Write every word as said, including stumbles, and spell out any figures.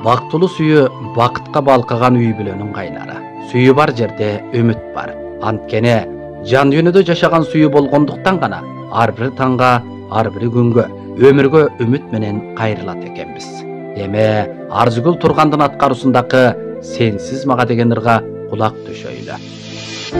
Бактылуу сүйү бакытка балкыган үй бүлөнүн кайнары. Сүйү бар жерде үмүт бар. Анткени жан дүйнөдө жашаган сүйү болгондуктан гана ар бир таңга, ар бир күнгө, өмүргө үмүт менен кайрылат экенбиз. Эми Арзыгүл Тургандын аткаруусундагы Сенсиз мага деген ырга кулак түшөйлү.